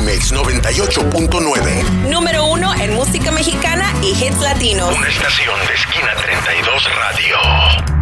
Exa 98.9. Número 1 en música mexicana y hits latinos. Una estación de Esquina 32 Radio.